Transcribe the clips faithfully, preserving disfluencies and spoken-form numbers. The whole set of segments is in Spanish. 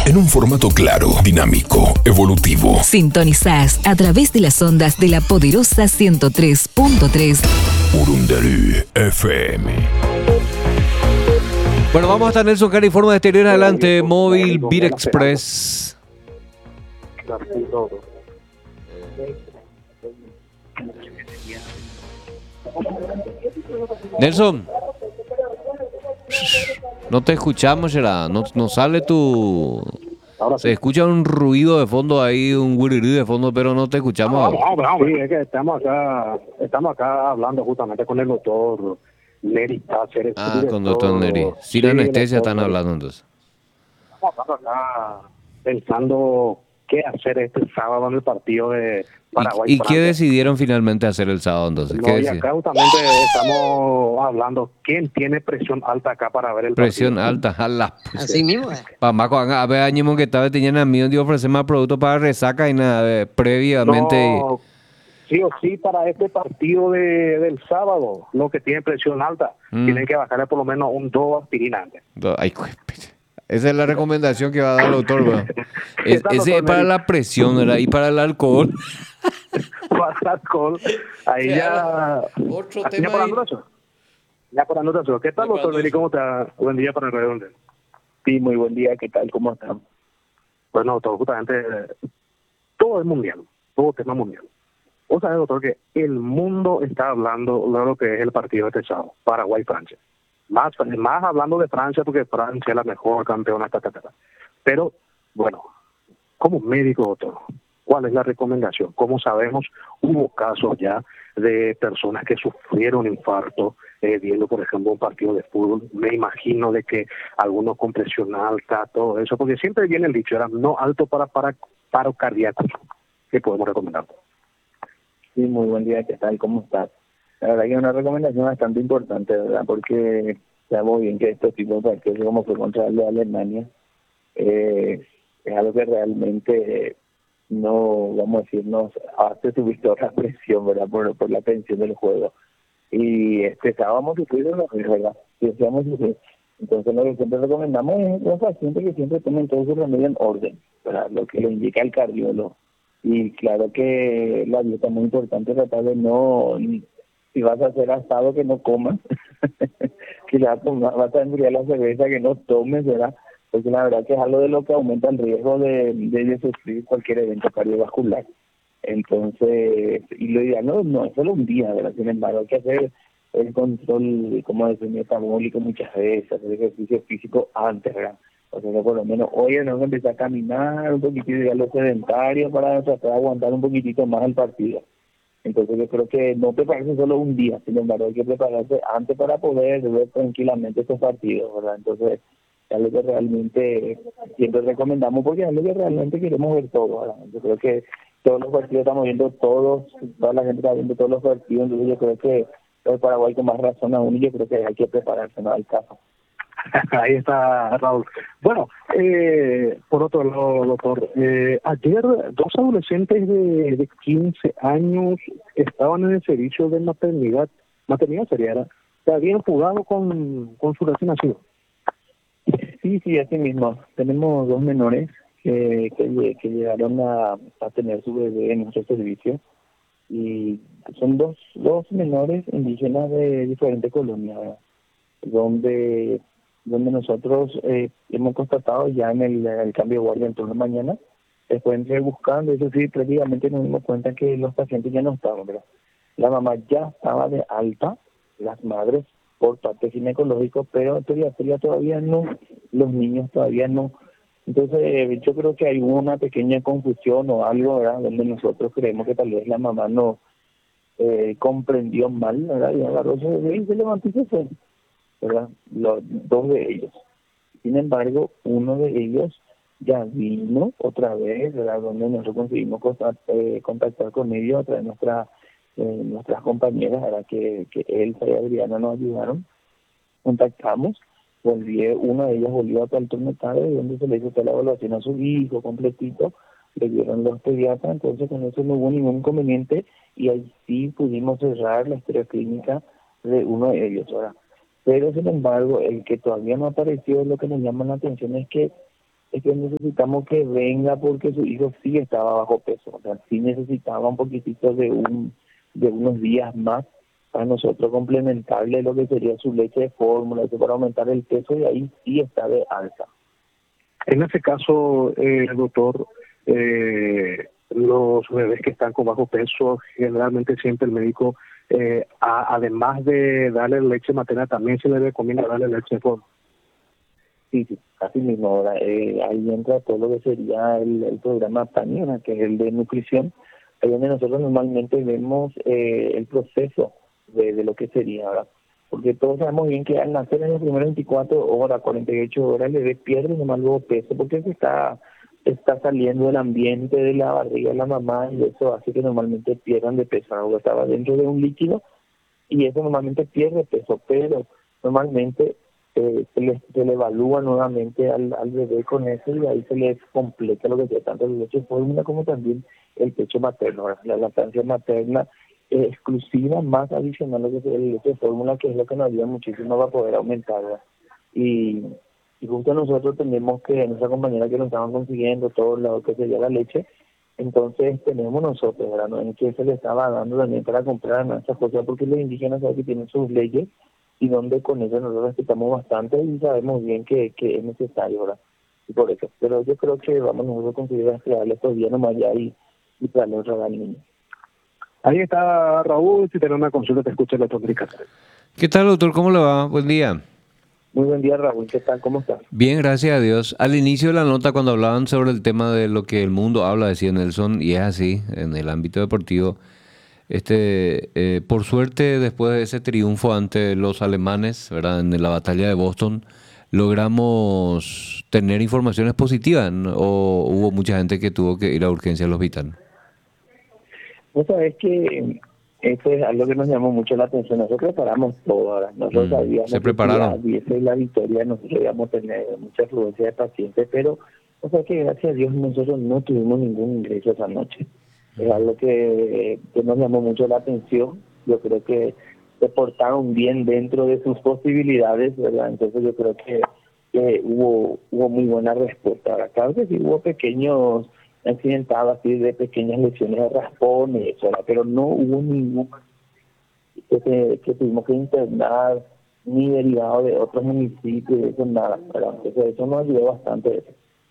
en un formato claro, dinámico, evolutivo. Sintonizás a través de las ondas de la poderosa ciento tres punto tres. Urundarú F M. Bueno, vamos hasta Nelson Cari, forma de exterior adelante, móvil, Beat Express. Nelson, no te escuchamos, Gerard. No, no sale tu... Se escucha un ruido de fondo ahí, un guirirí de fondo, pero no te escuchamos. No, no, no, sí, es que estamos acá, estamos acá hablando justamente con el doctor Neri Cáceres. Ah, con doctor Neri. Sin sí, anestesia están hablando entonces. Estamos acá pensando qué hacer este sábado en el partido de Paraguay. ¿Y, y qué decidieron finalmente hacer el sábado entonces? No, y acá justamente estamos hablando quién tiene presión alta acá para ver el presión partido. Presión alta, a la... Así mismo es. Pamaco, a ver, año que estaba teniendo amigos de ofrecer más productos para resaca y nada, previamente... No, sí o sí, para este partido de, del sábado, lo que tiene presión alta, mm. tienen que bajarle por lo menos un dos aspirina antes. Ay, esa es la recomendación que va a dar el doctor, ¿verdad? Es, ese es para la presión, ¿verdad? Y para el alcohol. Para el alcohol. Ahí ya... Otro ya tema por ahí. anotación. Ya por anotación. ¿Qué tal, doctor Neri? ¿Cómo está? Buen día para el redonde. Sí, muy buen día. ¿Qué tal? ¿Cómo están? Bueno, doctor, justamente todo es mundial. Todo tema mundial. Vos sabés, doctor, que el mundo está hablando de lo que es el partido de este sábado. Paraguay-Francia. Más, más hablando de Francia, porque Francia es la mejor campeona, ta, ta, ta, ta. Pero, bueno, como médico, doctor, ¿cuál es la recomendación? Como sabemos, hubo casos ya de personas que sufrieron infarto eh, viendo, por ejemplo, un partido de fútbol. Me imagino de que algunos con presión alta, todo eso, porque siempre viene el dicho, era no alto para, para paro cardíaco. ¿Qué podemos recomendar? Sí, muy buen día, ¿qué tal? ¿Cómo estás? La verdad que es una recomendación bastante importante, ¿verdad? Porque sabemos bien que estos tipos de partidos, como fue contra el de Alemania, eh, es algo que realmente no, vamos a decir, nos hace subir toda la presión, ¿verdad? Por, por la tensión del juego. Y este sábado vamos a sufrir los dos, ¿verdad? Sí, vamos a sufrir. Entonces lo que siempre recomendamos es a los pacientes que siempre tomen todo su remedio en orden, ¿verdad? Lo que le indica el cardiólogo. Y claro que la dieta es muy importante, tratar de no... Si vas a hacer asado, que no comas, que ya vas a enfriar la cerveza, que no tomes, ¿verdad? Porque la verdad que es algo de lo que aumenta el riesgo de, de, de sufrir cualquier evento cardiovascular. Entonces, y lo ideal no, no es solo un día, ¿verdad? Sin embargo, hay que hacer el control, como decir, metabólico muchas veces, hacer ejercicio físico antes, ¿verdad? O sea, que por lo menos hoy tenemos que empezar a caminar un poquitito, ya lo sedentario, para tratar de aguantar un poquitito más el partido. Entonces yo creo que no prepararse solo un día, sin embargo hay que prepararse antes para poder ver tranquilamente estos partidos, ¿verdad? Entonces es algo que realmente siempre recomendamos porque es algo que realmente queremos ver todo, ¿verdad? Yo creo que todos los partidos estamos viendo todos, toda la gente está viendo todos los partidos, entonces yo creo que el Paraguay con más razón aún y yo creo que hay que prepararse, no hay caso. Ahí está, Raúl. Bueno, eh, por otro lado, doctor, eh, ayer dos adolescentes de, de quince años estaban en el servicio de maternidad, maternidad sería, que habían jugado con, con su recién nacido. Sí, sí, así mismo. Tenemos dos menores que, que, que llegaron a, a tener su bebé en nuestro servicio y son dos, dos menores indígenas de diferentes colonias, ¿verdad? donde donde nosotros eh, hemos constatado ya en el, el cambio de guardia en turno de mañana, después de ir buscando, eso sí, prácticamente nos dimos cuenta que los pacientes ya no estaban, ¿verdad? La mamá ya estaba de alta, las madres, por parte ginecológico, pero en pediatría todavía no, los niños todavía no. Entonces, eh, yo creo que hay una pequeña confusión o algo, ¿verdad?, donde nosotros creemos que tal vez la mamá no eh, comprendió mal, ¿verdad?, y agarró su bebé y se levantó y se fue, ¿verdad? Los dos de ellos. Sin embargo, uno de ellos ya vino otra vez, ¿verdad?, donde nosotros conseguimos contactar, eh, contactar con ellos a través de nuestra, eh, nuestras compañeras, ¿verdad?, que, que Elsa y Adriana nos ayudaron. Contactamos, volvió, uno de ellos volvió a el turno tarde, donde se le hizo toda la evaluación a su hijo completito, le dieron los pediatras, entonces con eso no hubo ningún inconveniente y ahí sí pudimos cerrar la historia clínica de uno de ellos, ¿verdad? Pero, sin embargo, el que todavía no apareció, lo que nos llama la atención es que es que necesitamos que venga porque su hijo sí estaba bajo peso, o sea, sí necesitaba un poquitito de un de unos días más para nosotros complementarle lo que sería su leche de fórmula, eso para aumentar el peso, y ahí sí está de alza. En ese caso, eh, doctor, eh, los bebés que están con bajo peso, generalmente siempre el médico, eh, a, además de darle leche materna, también se le recomienda darle leche de fórmula. Sí, sí, así mismo. Ahora, eh, ahí entra todo lo que sería el, el programa Taniana, que es el de nutrición, ahí donde nosotros normalmente vemos eh, el proceso de, de lo que sería, ¿verdad? Porque todos sabemos bien que al nacer en las primeras veinticuatro horas, cuarenta y ocho horas, el bebé pierde nomás luego peso, porque se está, está saliendo del ambiente de la barriga de la mamá, y eso hace que normalmente pierdan de peso. Algo estaba dentro de un líquido, y eso normalmente pierde peso, pero normalmente eh, se, le, se le evalúa nuevamente al, al bebé con eso, y ahí se le completa lo que sea, tanto el leche de fórmula como también el pecho materno, ¿verdad? La lactancia materna eh, exclusiva más adicional a lo que es el leche de fórmula, que es lo que nos ayuda muchísimo para poder aumentar, ¿verdad? Y, y justo nosotros tenemos que, nuestra compañera que nos estaban consiguiendo todo lo que sería la leche, entonces tenemos nosotros, ¿verdad? ¿No? En que se le estaba dando también para comprar nuestras cosas, porque los indígenas saben que tienen sus leyes, y donde con eso nosotros respetamos bastante y sabemos bien que, que es necesario, ¿verdad? Y por eso, pero yo creo que vamos nosotros a conseguir crearle estos días nomás ya y, y traerle otra al niño. Ahí está Raúl, si tenés una consulta te escucha el doctor Cáceres. ¿Qué tal, doctor? ¿Cómo le va? Buen día. Muy buen día, Raúl. ¿Qué tal? ¿Cómo estás? Bien, gracias a Dios. Al inicio de la nota, cuando hablaban sobre el tema de lo que el mundo habla, decía Nelson, y es así, en el ámbito deportivo, este, eh, por suerte, después de ese triunfo ante los alemanes, ¿verdad?, en la batalla de Boston, logramos tener informaciones positivas, ¿no? ¿O hubo mucha gente que tuvo que ir a urgencia al hospital? Vos sabés que eso es algo que nos llamó mucho la atención. Nosotros preparamos todo ahora. Nosotros Mm, sabíamos se prepararon. que si la victoria nosotros íbamos a tener mucha afluencia de pacientes, pero o sea que gracias a Dios nosotros no tuvimos ningún ingreso esa noche. Es algo que, que nos llamó mucho la atención. Yo creo que se portaron bien dentro de sus posibilidades, ¿verdad? Entonces yo creo que, que hubo hubo muy buena respuesta. Ahora, claro que sí hubo pequeños accidentados, así de pequeñas lesiones de raspones, ¿verdad? Pero no hubo ningún que, se, que tuvimos que internar, ni derivado de otros municipios, eso nada, ¿verdad? Entonces eso nos ayudó bastante.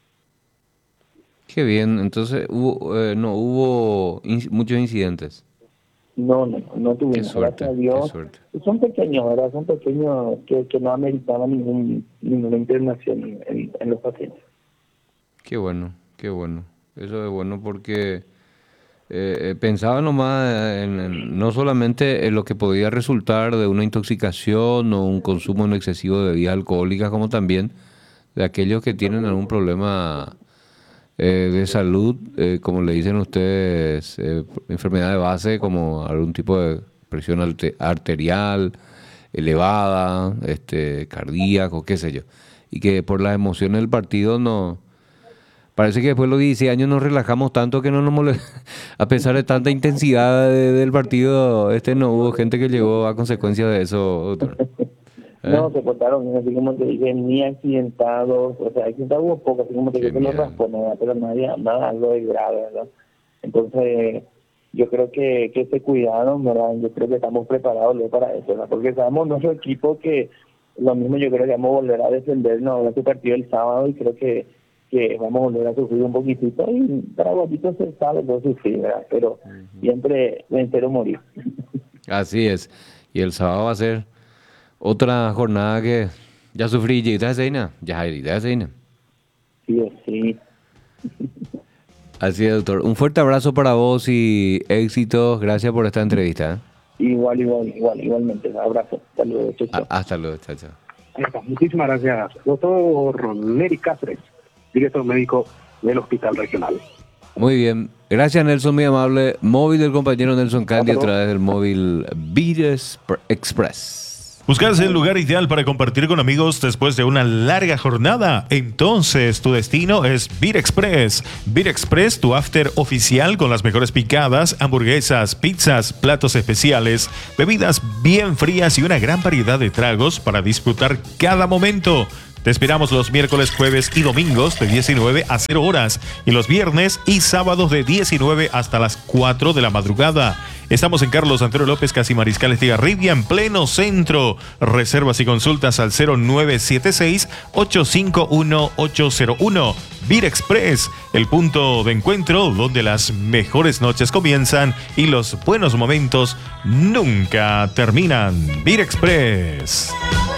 Qué bien, entonces hubo, eh, no hubo in- muchos incidentes. No, no, no tuvimos. Qué suerte, Gracias a Dios. qué suerte. Son pequeños, ¿verdad? Son pequeños que, que no ameritaban ningún, ninguna internación en, en los pacientes. Qué bueno, qué bueno. Eso es bueno porque eh, eh, pensaba nomás en, en- no solamente en lo que podía resultar de una intoxicación o un consumo no excesivo de bebidas alcohólicas, como también de aquellos que tienen algún problema eh, de salud, eh, como le dicen ustedes, eh, enfermedad de base, como algún tipo de presión alte- arterial elevada, este, cardíaco, qué sé yo. Y que por las emociones del partido no... Parece que después de los dieciséis años nos relajamos tanto que no nos molesta. A pesar de tanta intensidad de- del partido, este no hubo gente que llegó a consecuencia de eso, doctor. ¿Eh? No, se portaron bien, así como te dije, ni accidentados, o sea, accidentados hubo pocos, así como te dije, que los Genial. raspones, ¿verdad? Pero nadie, nada, algo de grave, ¿verdad? Entonces, yo creo que, que se cuidaron, ¿verdad? Yo creo que estamos preparados luego para eso, ¿verdad? Porque sabemos nuestro equipo que lo mismo yo creo que vamos a volver a defendernos ahora este partido el sábado, y creo que que vamos a volver a sufrir un poquitito, y para poquito se sabe no sufrir, ¿verdad? Pero uh-huh. siempre vencer o morir. Así es. Y el sábado va a ser otra jornada que ya sufrí, ya seina, ya ya seina. Sí, sí. Así es, doctor. Un fuerte abrazo para vos y éxitos. Gracias por esta entrevista. ¿eh? Igual, igual, igual, igualmente. Abrazo. Hasta luego. Chau, chau. A- hasta luego. Chao, chao. Muchísimas gracias, doctor Nery Cáceres, director médico del Hospital Regional. Muy bien. Gracias, Nelson, muy amable. Móvil del compañero Nelson Candy a través del móvil Beat Express. ¿Buscas el lugar ideal para compartir con amigos después de una larga jornada? Entonces tu destino es Beat Express. Beat Express, tu after oficial con las mejores picadas, hamburguesas, pizzas, platos especiales, bebidas bien frías y una gran variedad de tragos para disfrutar cada momento. Te esperamos los miércoles, jueves y domingos de diecinueve a cero horas y los viernes y sábados de diecinueve hasta las cuatro de la madrugada. Estamos en Carlos Antonio López, casi Mariscal Estigarribia, en pleno centro. Reservas y consultas al cero nueve siete seis, ocho cinco uno, ocho cero uno. Beer Express, el punto de encuentro donde las mejores noches comienzan y los buenos momentos nunca terminan. Beer Express.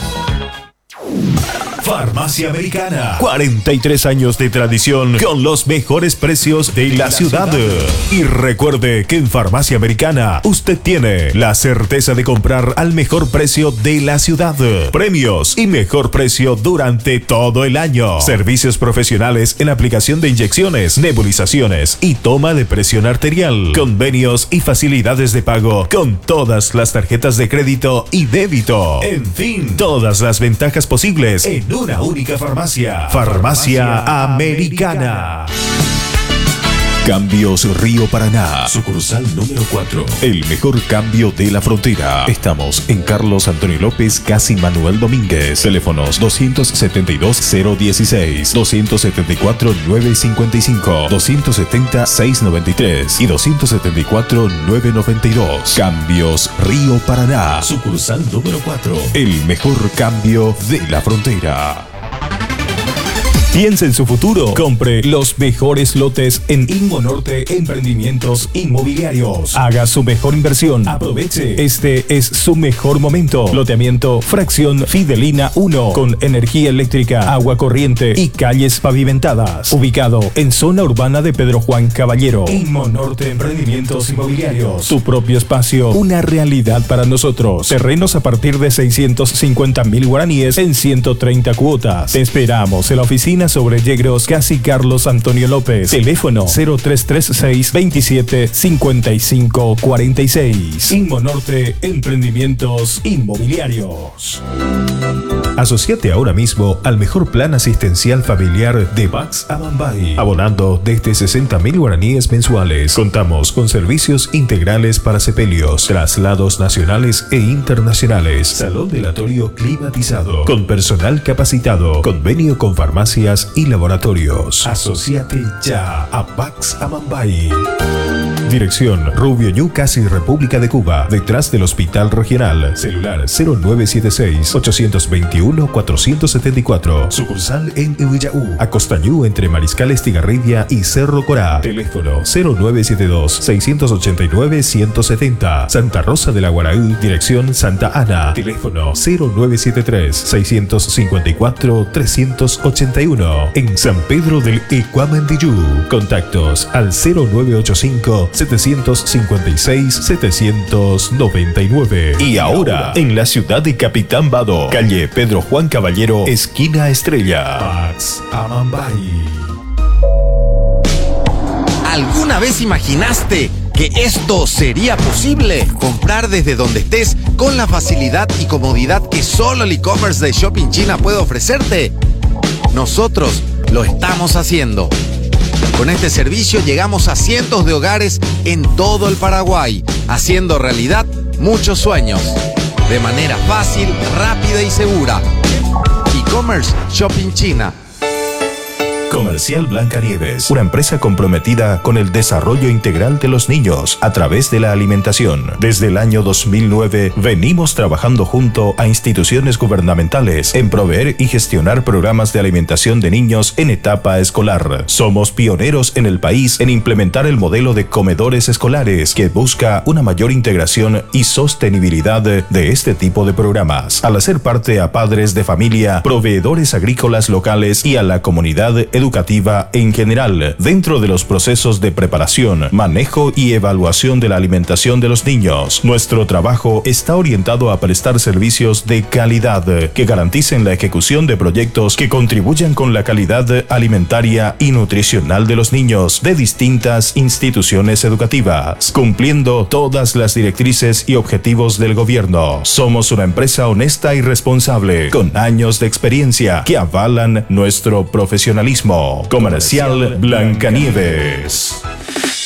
Farmacia Americana. cuarenta y tres años de tradición con los mejores precios de la ciudad. Y recuerde que en Farmacia Americana usted tiene la certeza de comprar al mejor precio de la ciudad. Premios y mejor precio durante todo el año. Servicios profesionales en aplicación de inyecciones, nebulizaciones y toma de presión arterial. Convenios y facilidades de pago con todas las tarjetas de crédito y débito. En fin, todas las ventajas posibles en una única farmacia. Farmacia Americana. Cambios Río Paraná, sucursal número cuatro. El mejor cambio de la frontera. Estamos en Carlos Antonio López, casi Manuel Domínguez. Teléfonos doscientos setenta y dos, cero dieciséis, doscientos setenta y cuatro, novecientos cincuenta y cinco, doscientos setenta, seiscientos noventa y tres y doscientos setenta y cuatro, novecientos noventa y dos. Cambios Río Paraná, sucursal número cuatro. El mejor cambio de la frontera. Piensa en su futuro. Compre los mejores lotes en Inmonorte Emprendimientos Inmobiliarios. Haga su mejor inversión. Aproveche. Este es su mejor momento. Loteamiento Fracción Fidelina uno con energía eléctrica, agua corriente y calles pavimentadas. Ubicado en zona urbana de Pedro Juan Caballero. Inmonorte Emprendimientos Inmobiliarios. Tu propio espacio. Una realidad para nosotros. Terrenos a partir de seiscientos cincuenta mil guaraníes en ciento treinta cuotas. Te esperamos en la oficina sobre Yegros, casi Carlos Antonio López. Teléfono cero tres tres seis, veintisiete, cincuenta y cinco, cuarenta y seis. Inmonorte Emprendimientos Inmobiliarios. Asociate ahora mismo al mejor plan asistencial familiar de Bax Amambay, abonando desde sesenta mil guaraníes mensuales. Contamos con servicios integrales para sepelios, traslados nacionales e internacionales, salón velatorio climatizado, con personal capacitado, convenio con farmacias y laboratorios. Asociate ya a Bax Amambay. Dirección Rubio Ñu, casi República de Cuba, detrás del Hospital Regional. Celular cero nueve siete seis, ocho dos uno, cuatro siete cuatro. Sucursal en Ehuillaú, Acostañú, entre Mariscal Estigarribia y Cerro Corá. Teléfono cero nueve siete dos, seis ocho nueve, uno siete cero. Santa Rosa de la Guaraú, dirección Santa Ana. Teléfono cero nueve siete tres, seis cinco cuatro, tres ocho uno. En San Pedro del Ecuamandiyú. Contactos al cero nueve ocho cinco, siete cinco seis, siete nueve nueve. Y ahora, en la ciudad de Capitán Bado, calle Pedro Juan Caballero, esquina Estrella. Bax Amambay. ¿Alguna vez imaginaste que esto sería posible? Comprar desde donde estés con la facilidad y comodidad que solo el e-commerce de Shopping China puede ofrecerte. Nosotros lo estamos haciendo. Con este servicio llegamos a cientos de hogares en todo el Paraguay, haciendo realidad muchos sueños, de manera fácil, rápida y segura. E-commerce Shopping China. Comercial Blancanieves, una empresa comprometida con el desarrollo integral de los niños a través de la alimentación. Desde el año dos mil nueve venimos trabajando junto a instituciones gubernamentales en proveer y gestionar programas de alimentación de niños en etapa escolar. Somos pioneros en el país en implementar el modelo de comedores escolares que busca una mayor integración y sostenibilidad de este tipo de programas, al hacer parte a padres de familia, proveedores agrícolas locales y a la comunidad educativa en general, dentro de los procesos de preparación, manejo y evaluación de la alimentación de los niños. Nuestro trabajo está orientado a prestar servicios de calidad que garanticen la ejecución de proyectos que contribuyan con la calidad alimentaria y nutricional de los niños de distintas instituciones educativas, cumpliendo todas las directrices y objetivos del gobierno. Somos una empresa honesta y responsable, con años de experiencia que avalan nuestro profesionalismo. Comercial Blancanieves.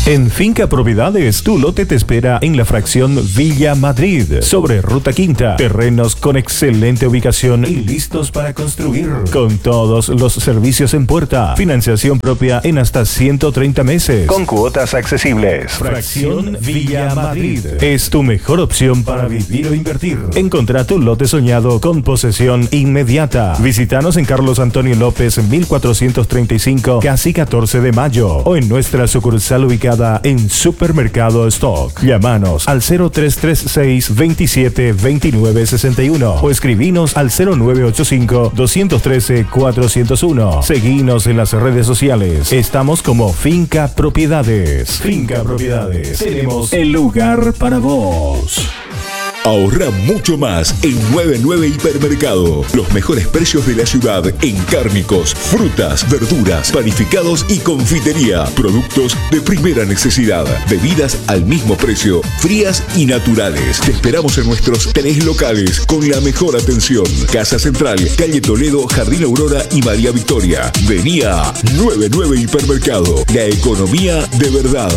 En Finca Propiedades, tu lote te espera en la fracción Villa Madrid, sobre Ruta Quinta. Terrenos con excelente ubicación y listos para construir. Con todos los servicios en puerta. Financiación propia en hasta ciento treinta meses. Con cuotas accesibles. Fracción Villa Madrid es tu mejor opción para vivir o invertir. Encontrá tu lote soñado con posesión inmediata. Visítanos en Carlos Antonio López, mil cuatrocientos treinta y cinco, casi catorce de mayo. O en nuestra sucursal ubicada en Supermercado Stock. Llámanos al cero tres tres seis, veintisiete, veintinueve, sesenta y uno o escribinos al cero nueve ocho cinco, dos uno tres, cuatro cero uno. Seguinos en las redes sociales. Estamos como Finca Propiedades. Finca Propiedades. Tenemos el lugar para vos. Ahorra mucho más en noventa y nueve Hipermercado. Los mejores precios de la ciudad en cárnicos, frutas, verduras, panificados y confitería. Productos de primera necesidad. Bebidas al mismo precio, frías y naturales. Te esperamos en nuestros tres locales con la mejor atención. Casa Central, Calle Toledo, Jardín Aurora y María Victoria. Vení a noventa y nueve Hipermercado. La economía de verdad.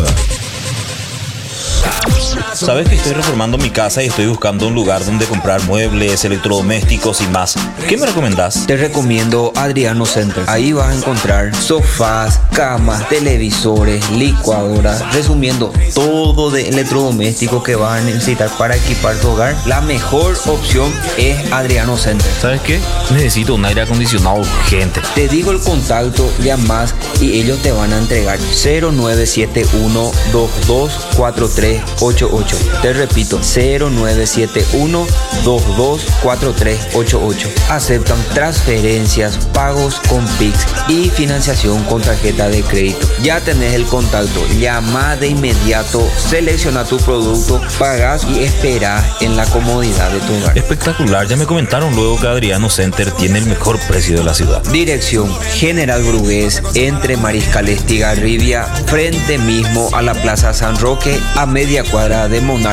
Sabes que estoy reformando mi casa y estoy buscando un lugar donde comprar muebles, electrodomésticos y más. ¿Qué me recomendás? Te recomiendo Adriano Center. Ahí vas a encontrar sofás, camas, televisores, licuadoras, resumiendo todo de electrodomésticos que vas a necesitar para equipar tu hogar. La mejor opción es Adriano Center. ¿Sabes qué? Necesito un aire acondicionado urgente. Te digo el contacto, llamas y ellos te van a entregar. Cero nueve siete uno, dos dos cuatro tres ocho ocho. Te repito, cero nueve siete uno, dos dos cuatro tres ocho ocho. Aceptan transferencias, pagos con P I X y financiación con tarjeta de crédito. Ya tenés el contacto, llama de inmediato, selecciona tu producto, pagas y esperás en la comodidad de tu hogar. Espectacular, ya me comentaron luego que Adriano Center tiene el mejor precio de la ciudad. Dirección General Brugués, entre Mariscal Estigarribia, frente mismo a la Plaza San Roque, a media cuadra de Monarca